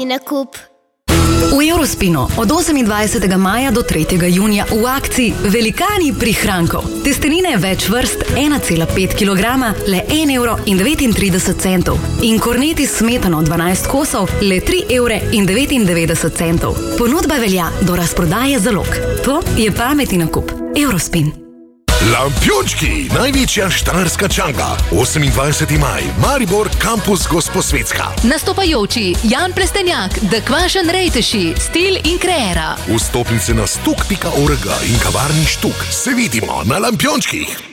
nakup. V Eurospinu od 28. maja do 3. junija v akciji Velikani prihrankov. Testenine več vrst 1,5 kg, le 1,39 €. In korneti s smetano 12 kosov, le 3,99 €. Ponudba velja do razprodaje zalog. To je pametni nakup. Eurospin. Lampiončki, največja štajerska čanga. 28. maj, Maribor, kampus Gosposvetska. Nastopajoči Jan Prestenjak, The Kvašen Rejteši, Stil in Kreera. Vstopnice na stuk.org in kavarni Štuk. Se vidimo na Lampiončkih.